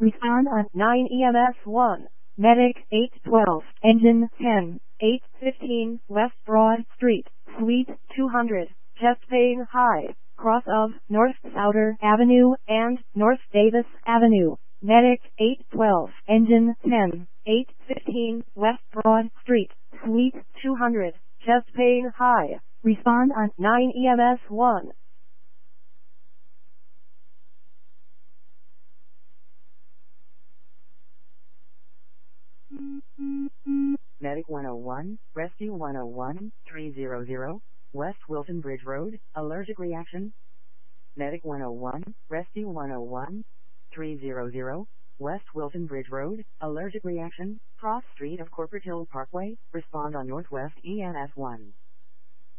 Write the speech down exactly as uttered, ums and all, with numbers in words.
Respond on nine E M S one. Medic eight twelve. Engine ten. eight fifteen West Broad Street, Suite two hundred. Chest pain high. Cross of North Souder Avenue and North Davis Avenue. Medic eight twelve. Engine ten. eight fifteen West Broad Street, Suite two hundred. Chest pain high. Respond on nine E M S one. Medic one oh one, Rescue one oh one, three hundred, West Wilson Bridge Road, allergic reaction. Medic one oh one, Rescue one oh one, three hundred, West Wilson Bridge Road, allergic reaction, cross street of Corporate Hill Parkway, respond on Northwest E M S one.